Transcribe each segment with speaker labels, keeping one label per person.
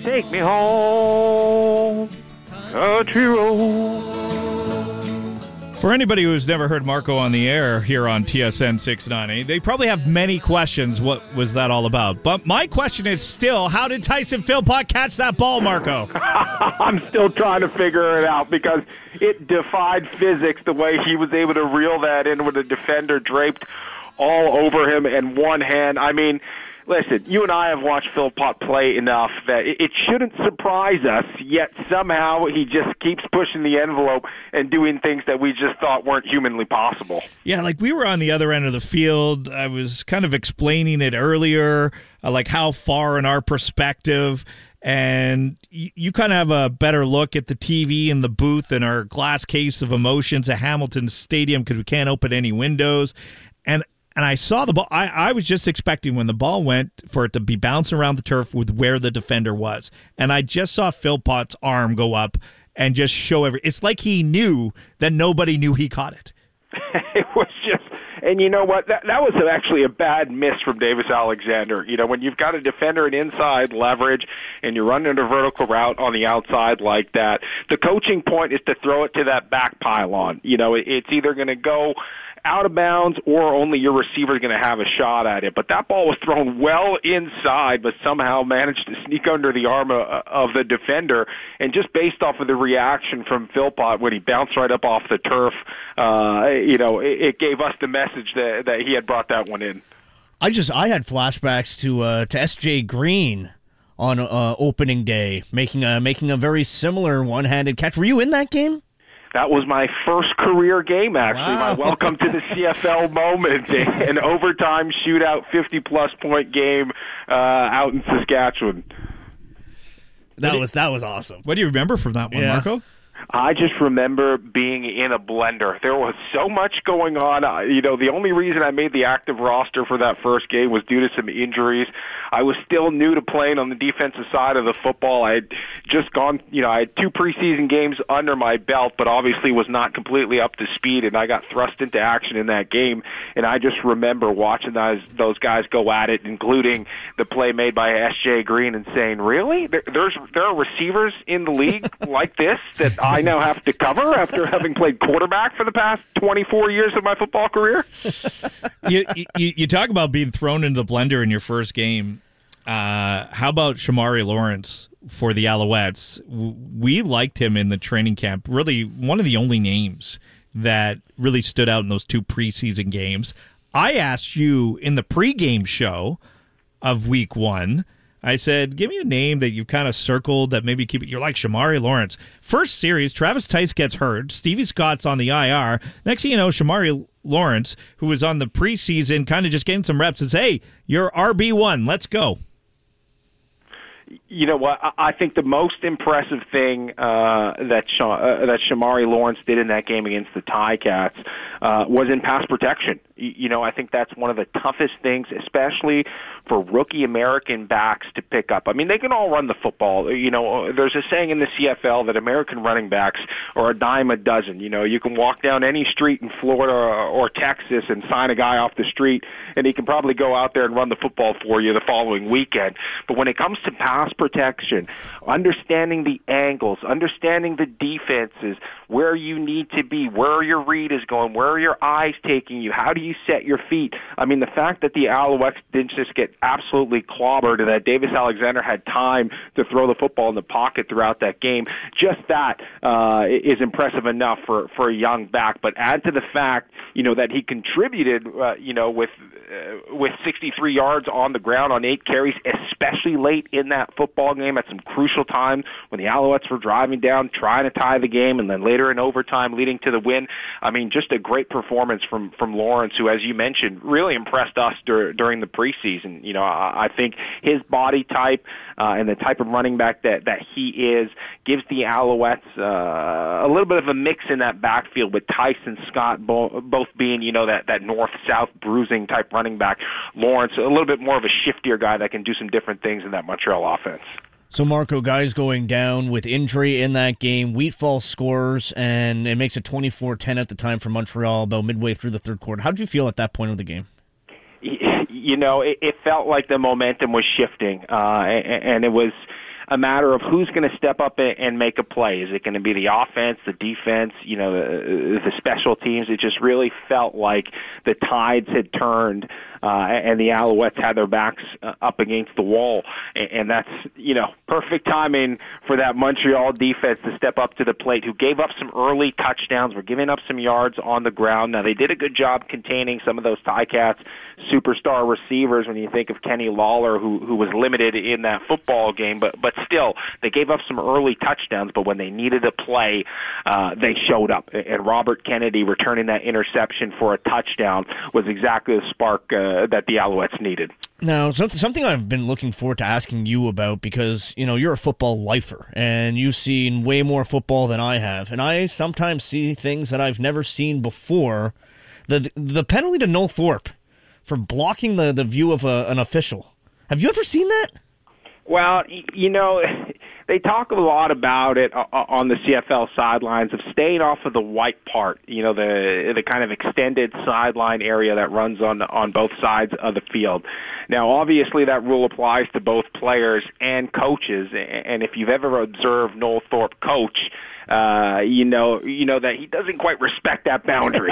Speaker 1: Take me home, country road.
Speaker 2: For anybody who's never heard Marco on the air here on TSN 690, they probably have many questions. What was that all about? But my question is still, how did Tyson Philpott catch that ball, Marco?
Speaker 1: I'm still trying to figure it out because it defied physics the way he was able to reel that in with a defender draped all over him and one hand. I mean, listen, you and I have watched Philpott play enough that it shouldn't surprise us, yet somehow he just keeps pushing the envelope and doing things that we just thought weren't humanly possible.
Speaker 2: Yeah, like we were on the other end of the field. I was kind of explaining it earlier, like how far in our perspective, and you kind of have a better look at the TV in the booth and our glass case of emotions at Hamilton Stadium because we can't open any windows. And I saw the ball. I was just expecting when the ball went for it to be bouncing around the turf with where the defender was. And I just saw Philpott's arm go up and just show it's like he knew that nobody knew he caught it.
Speaker 1: It was just, and you know what? That was actually a bad miss from Davis Alexander. You know, when you've got a defender in inside leverage and you're running a vertical route on the outside like that, the coaching point is to throw it to that back pylon. You know, it's either going to go out of bounds or only your receiver is going to have a shot at it. But that ball was thrown well inside, but somehow managed to sneak under the arm of the defender. And just based off of the reaction from Philpott when he bounced right up off the turf, you know, it gave us the message that he had brought that one in.
Speaker 3: I had flashbacks to S.J. Green on opening day, making a very similar one-handed catch. Were you in that game?
Speaker 1: That was my first career game, actually.
Speaker 3: Wow.
Speaker 1: My welcome to the CFL moment. An overtime shootout, 50-plus point game out in Saskatchewan.
Speaker 3: That was awesome.
Speaker 2: What do you remember from that one, Marco?
Speaker 1: I just remember being in a blender. There was so much going on. You know, the only reason I made the active roster for that first game was due to some injuries. I was still new to playing on the defensive side of the football. I had just gone, you know, I had 2 preseason games under my belt, but obviously was not completely up to speed, and I got thrust into action in that game. And I just remember watching those guys go at it, including the play made by S.J. Green, and saying, really? There are receivers in the league like this that I now have to cover after having played quarterback for the past 24 years of my football career?
Speaker 2: You talk about being thrown into the blender in your first game. How about Shamari Lawrence for the Alouettes? We liked him in the training camp. Really, one of the only names that really stood out in those 2 preseason games. I asked you in the pregame show of week 1, I said, give me a name that you've kind of circled that maybe keep it. You're like Shamari Lawrence. First series, Travis Tice gets hurt. Stevie Scott's on the IR. Next thing you know, Shamari Lawrence, who was on the preseason, kind of just getting some reps, says, hey, you're RB1. Let's go.
Speaker 1: You know what? I think the most impressive thing that Shamari Lawrence did in that game against the Ticats was in pass protection. You know, I think that's one of the toughest things, especially for rookie American backs to pick up. I mean, they can all run the football. You know, there's a saying in the CFL that American running backs are a dime a dozen. You know, you can walk down any street in Florida or Texas and sign a guy off the street, and he can probably go out there and run the football for you the following weekend. But when it comes to pass protection, understanding the angles, understanding the defenses, where you need to be, where your read is going, where are your eyes taking you, how do you set your feet? I mean, the fact that the Alouettes didn't just get absolutely clobbered and that Davis Alexander had time to throw the football in the pocket throughout that game, just that is impressive enough for a young back. But add to the fact, you know, that he contributed, you know, with 63 yards on the ground on 8 carries, especially late in that football game at some crucial times when the Alouettes were driving down, trying to tie the game, and then later in overtime leading to the win. I mean, just a great performance from Lawrence, who, as you mentioned, really impressed us during the preseason. You know, I think his body type and the type of running back that he is gives the Alouettes a little bit of a mix in that backfield with Tyson Scott both being, you know, that north-south bruising type running back. Lawrence, a little bit more of a shiftier guy that can do some different things in that Montreal offense.
Speaker 3: So, Marco, guys going down with injury in that game. Wheatfall scores, and it makes it 24-10 at the time for Montreal, about midway through the third quarter. How did you feel at that point of the game?
Speaker 1: You know, it felt like the momentum was shifting, and it was a matter of who's going to step up and make a play. Is it going to be the offense, the defense, the special teams? It just really felt like the tides had turned, and the Alouettes had their backs up against the wall. And that's, perfect timing for that Montreal defense to step up to the plate, who gave up some early touchdowns, were giving up some yards on the ground. Now, they did a good job containing some of those Ticats superstar receivers when you think of Kenny Lawler, who was limited in that football game, but still, they gave up some early touchdowns, but when they needed a play, they showed up. And Robert Kennedy returning that interception for a touchdown was exactly the spark that the Alouettes needed.
Speaker 3: Now, something I've been looking forward to asking you about, because, you're a football lifer, and you've seen way more football than I have, and I sometimes see things that I've never seen before. The penalty to Noel Thorpe for blocking the view of an official. Have you ever seen that?
Speaker 1: Well, they talk a lot about it on the CFL sidelines of staying off of the white part, the kind of extended sideline area that runs on both sides of the field. Now, obviously, that rule applies to both players and coaches, and if you've ever observed Noel Thorpe coach, you know that he doesn't quite respect that boundary,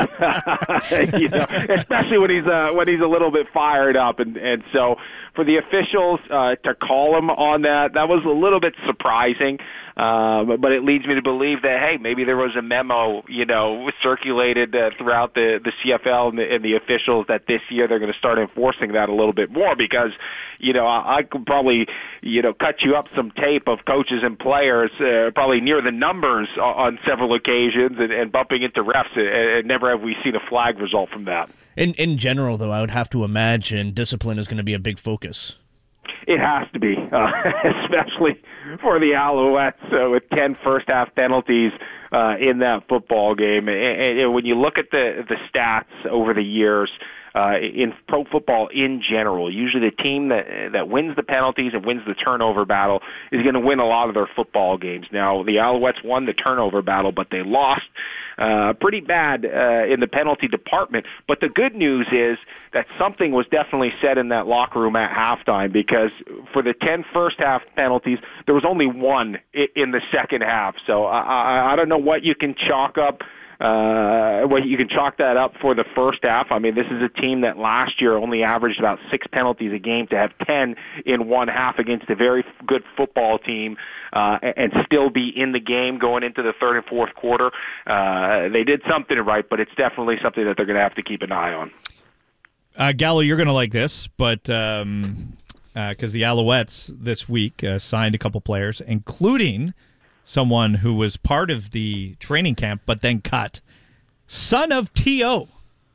Speaker 1: especially when he's a little bit fired up, and so for the officials to call him on that was a little bit surprising. But it leads me to believe that, hey, maybe there was a memo, circulated throughout the CFL and the officials that this year they're going to start enforcing that a little bit more, because, I could probably, cut you up some tape of coaches and players probably near the numbers on several occasions and bumping into refs, and never have we seen a flag result from that.
Speaker 3: In general, though, I would have to imagine discipline is going to be a big focus.
Speaker 1: It has to be, especially for the Alouettes with 10 first-half penalties in that football game. And when you look at the stats over the years in pro football in general, usually the team that wins the penalties and wins the turnover battle is going to win a lot of their football games. Now, the Alouettes won the turnover battle, but they lost pretty bad in the penalty department. But the good news is that something was definitely said in that locker room at halftime, because for the 10 first-half penalties, there was only one in the second half. So I don't know what you can chalk up. You can chalk that up for the first half. I mean, this is a team that last year only averaged about 6 penalties a game. To have 10 in one half against a very good football team and still be in the game going into the third and fourth quarter, they did something right, but it's definitely something that they're going to have to keep an eye on.
Speaker 2: Gallo, you're going to like this, but because the Alouettes this week signed a couple players, including someone who was part of the training camp but then cut. Son of T.O.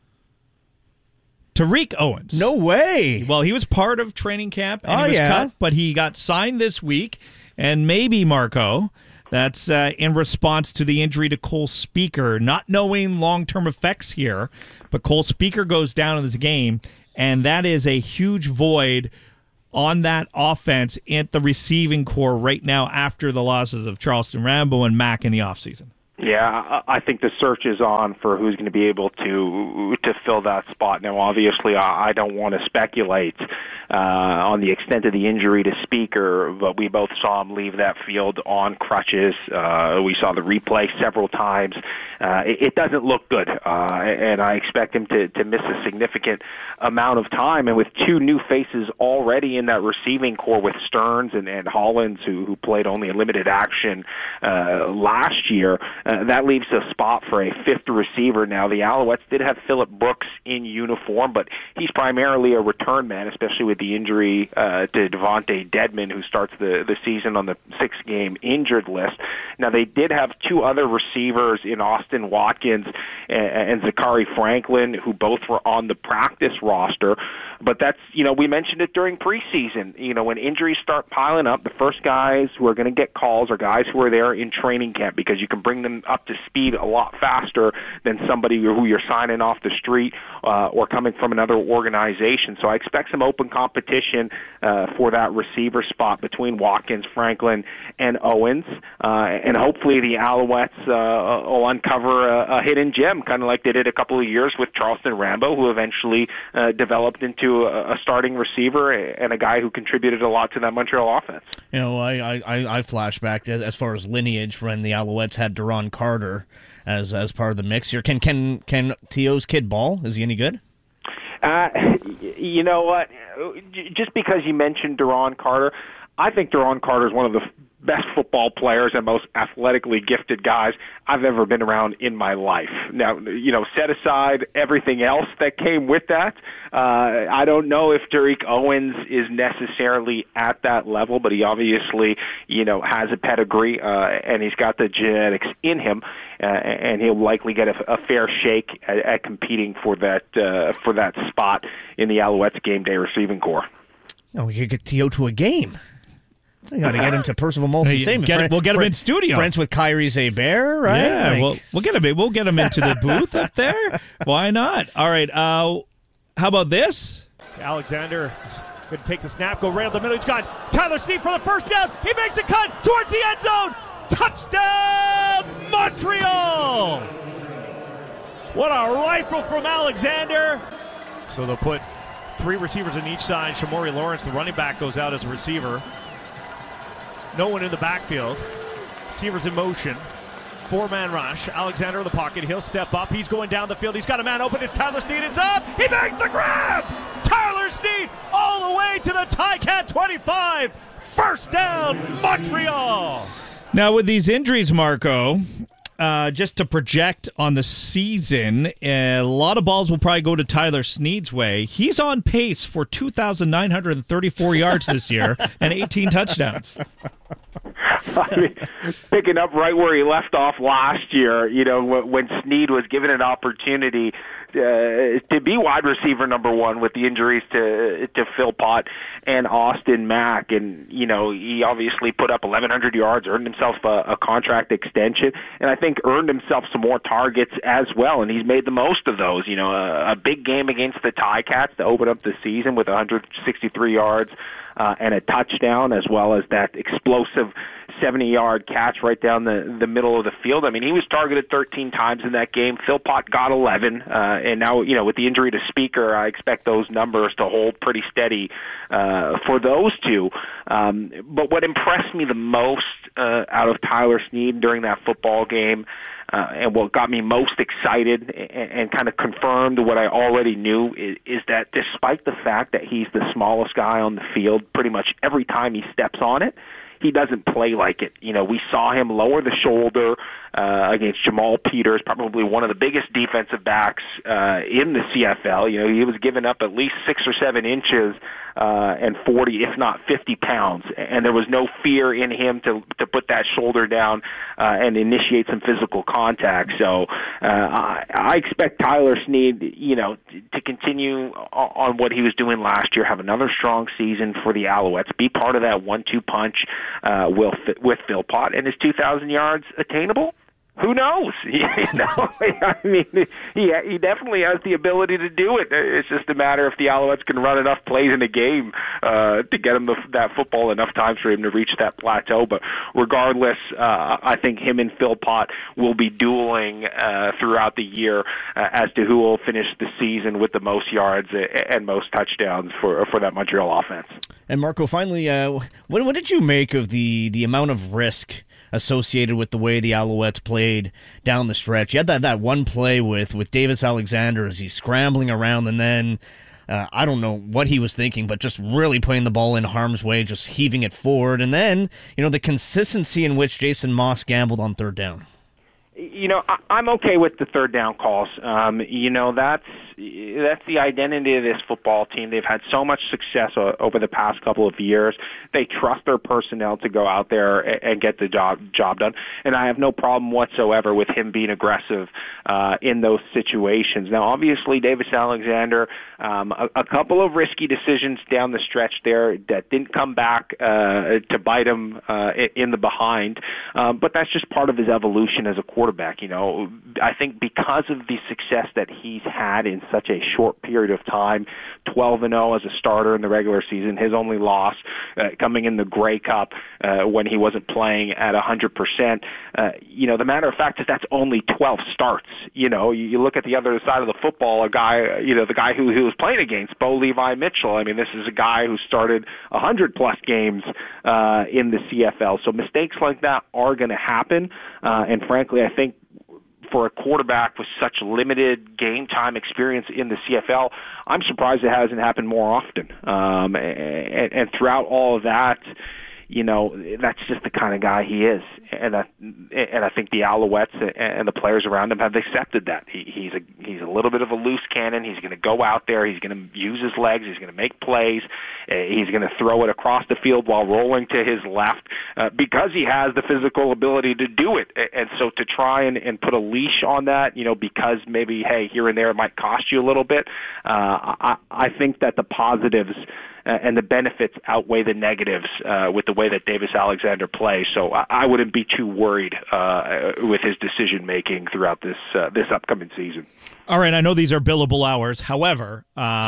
Speaker 2: Tariq Owens.
Speaker 3: No way.
Speaker 2: Well, he was part of training camp and he was cut, but he got signed this week. And maybe, Marco, that's in response to the injury to Cole Speaker, not knowing long-term effects here. But Cole Speaker goes down in this game, and that is a huge void on that offense at the receiving core right now after the losses of Charleston Rambo and Mack in the offseason.
Speaker 1: Yeah, I think the search is on for who's going to be able to fill that spot. Now, obviously, I don't want to speculate on the extent of the injury to Speaker, but we both saw him leave that field on crutches. We saw the replay several times. It doesn't look good, and I expect him to miss a significant amount of time. And with two new faces already in that receiving core with Stearns and Hollins, who played only a limited action last year, that leaves a spot for a fifth receiver. Now, the Alouettes did have Phillip Brooks in uniform, but he's primarily a return man, especially with the injury to Devontae Dedmon, who starts the season on the 6-game injured list. Now, they did have two other receivers in Austin Watkins and Zachary Franklin, who both were on the practice roster. But that's, we mentioned it during preseason. When injuries start piling up, the first guys who are going to get calls are guys who are there in training camp, because you can bring them up to speed a lot faster than somebody who you're signing off the street or coming from another organization. So I expect some open competition for that receiver spot between Watkins, Franklin, and Owens. And hopefully the Alouettes will uncover a hidden gem, kind of like they did a couple of years with Charleston Rambo, who eventually developed into a starting receiver and a guy who contributed a lot to that Montreal offense.
Speaker 3: You know, I flash back as far as lineage when the Alouettes had Duron Carter as part of the mix here. Can T.O.'s kid ball? Is he any good?
Speaker 1: You know what? Just because you mentioned Duron Carter, I think Duron Carter is one of the best football players and most athletically gifted guys I've ever been around in my life. Now, you know, set aside everything else that came with that, I don't know if Derek Owens is necessarily at that level, but he obviously, you know, has a pedigree, and he's got the genetics in him, and he'll likely get a fair shake at competing for that spot in the Alouettes game day receiving corps.
Speaker 3: Oh, we could get T.O. to a game. You got to get him to Percival Molson Stadium.
Speaker 2: We'll get him in studio.
Speaker 3: Friends with Kyrie Zaber, right?
Speaker 2: Yeah, we'll get him. We'll get him into the booth up there. Why not? All right. How about this?
Speaker 4: Alexander going to take the snap, go right up the middle. He's got Tyler Snead for the first down. He makes a cut towards the end zone. Touchdown, Montreal! What a rifle from Alexander. So they'll put 3 receivers on each side. Shamori Lawrence, the running back, goes out as a receiver. No one in the backfield. Receivers in motion. 4-man rush. Alexander in the pocket. He'll step up. He's going down the field. He's got a man open. It's Tyler Snead. It's up. He makes the grab. Tyler Snead all the way to the Ticat 25. First down, Montreal.
Speaker 2: Now, with these injuries, Marco, just to project on the season, a lot of balls will probably go to Tyler Snead's way. He's on pace for 2,934 yards this year and 18 touchdowns.
Speaker 1: I mean, picking up right where he left off last year, you know, when Snead was given an opportunity to be wide receiver number 1 with the injuries to Philpott and Austin Mack. And, you know, he obviously put up 1,100 yards, earned himself a contract extension, and I think earned himself some more targets as well. And he's made the most of those. You know, a big game against the Ticats to open up the season with 163 yards and a touchdown, as well as that explosive 70-yard catch right down the middle of the field. I mean, he was targeted 13 times in that game. Philpott got 11, and now, you know, with the injury to Speaker, I expect those numbers to hold pretty steady for those two. But what impressed me the most out of Tyler Snead during that football game, and what got me most excited and kind of confirmed what I already knew is that despite the fact that he's the smallest guy on the field, pretty much every time he steps on it, he doesn't play like it. You know, we saw him lower the shoulder against Jamal Peters, probably one of the biggest defensive backs in the CFL. You know, he was giving up at least 6 or 7 inches and 40, if not 50 pounds. And there was no fear in him to put that shoulder down and initiate some physical contact. So I expect Tyler Snead, you know, to continue on what he was doing last year, have another strong season for the Alouettes, be part of that 1-2 punch with Philpott. And is 2,000 yards attainable? Who knows? You know, I mean, he definitely has the ability to do it. It's just a matter if the Alouettes can run enough plays in a game to get him that football enough times for him to reach that plateau. But regardless, I think him and Philpott will be dueling throughout the year as to who will finish the season with the most yards and most touchdowns for that Montreal offense.
Speaker 3: And Marco, finally, what did you make of the amount of risk associated with the way the Alouettes played down the stretch? You had that one play with Davis Alexander as he's scrambling around, and then I don't know what he was thinking, but just really putting the ball in harm's way, just heaving it forward. And then, you know, the consistency in which Jason Moss gambled on 3rd down.
Speaker 1: You know, I'm okay with the 3rd down calls. You know, that's the identity of this football team. They've had so much success over the past couple of years. They trust their personnel to go out there and get the job done. And I have no problem whatsoever with him being aggressive in those situations. Now, obviously, Davis Alexander, a couple of risky decisions down the stretch there that didn't come back to bite him in the behind. But that's just part of his evolution as a quarterback. quarterback. I think because of the success that he's had in such a short period of time, 12-0 as a starter in the regular season, his only loss coming in the Grey Cup when he wasn't playing at 100%. The matter of fact is that's only 12 starts. You look at the other side of the football, the guy who he was playing against, Bo Levi Mitchell. I mean, this is a guy who started 100-plus games in the CFL. So mistakes like that are going to happen. And frankly, I think for a quarterback with such limited game time experience in the CFL, I'm surprised it hasn't happened more often. And throughout all of that, that's just the kind of guy he is. And I think the Alouettes and the players around him have accepted that. He's a little bit of a loose cannon. He's going to go out there. He's going to use his legs. He's going to make plays. He's going to throw it across the field while rolling to his left because he has the physical ability to do it. And so to try and put a leash on that, because maybe, hey, here and there it might cost you a little bit, I think that the positives and the benefits outweigh the negatives with the way that Davis Alexander plays. So I wouldn't be too worried with his decision-making throughout this upcoming season.
Speaker 2: All right, I know these are billable hours. However,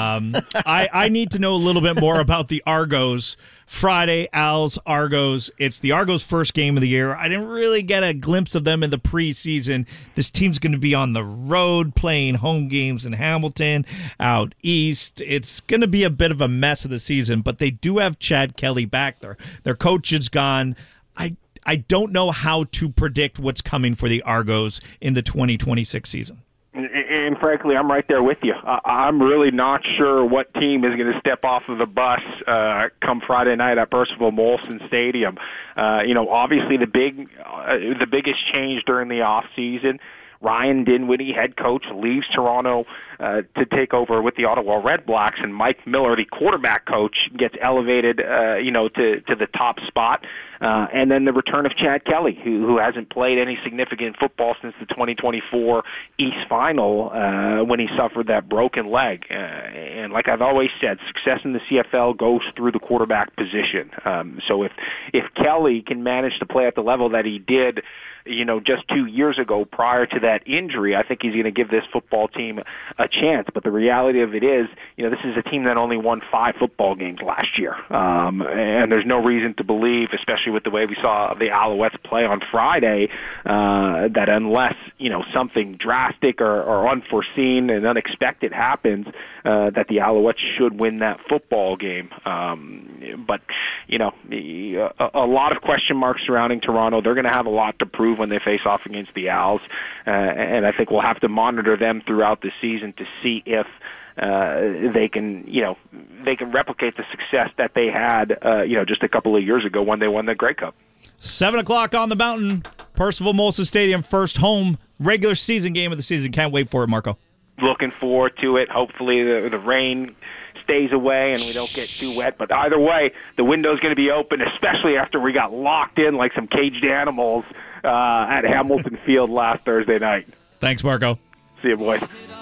Speaker 2: I need to know a little bit more about the Argos. Friday, Als, Argos. It's the Argos' first game of the year. I didn't really get a glimpse of them in the preseason. This team's going to be on the road playing home games in Hamilton, out east. It's going to be a bit of a mess of the season, but they do have Chad Kelly back there. Their coach is gone. I don't know how to predict what's coming for the Argos in the 2026 season.
Speaker 1: And frankly, I'm right there with you. I'm really not sure what team is going to step off of the bus come Friday night at Percival Molson Stadium. Obviously the biggest change during the off season, Ryan Dinwiddie, head coach, leaves Toronto to take over with the Ottawa Redblacks, and Mike Miller, the quarterback coach, gets elevated, to the top spot. And then the return of Chad Kelly, who hasn't played any significant football since the 2024 East Final when he suffered that broken leg. And like I've always said, success in the CFL goes through the quarterback position. So if Kelly can manage to play at the level that he did, just 2 years ago prior to that injury, I think he's going to give this football team a chance. But the reality of it is, this is a team that only won 5 football games last year. And there's no reason to believe, especially with the way we saw the Alouettes play on Friday, that unless, something drastic or unforeseen and unexpected happens, that the Alouettes should win that football game. But, a lot of question marks surrounding Toronto. They're going to have a lot to prove when they face off against the Als, and I think we'll have to monitor them throughout the season to see if they can replicate the success that they had, just a couple of years ago when they won the Grey Cup.
Speaker 2: 7 o'clock on the Mountain, Percival Molson Stadium, first home regular season game of the season. Can't wait for it, Marco.
Speaker 1: Looking forward to it. Hopefully the rain stays away and we don't get too wet. But either way, the window's going to be open, especially after we got locked in like some caged animals at Hamilton Field last Thursday night.
Speaker 2: Thanks, Marco.
Speaker 1: See you, boys.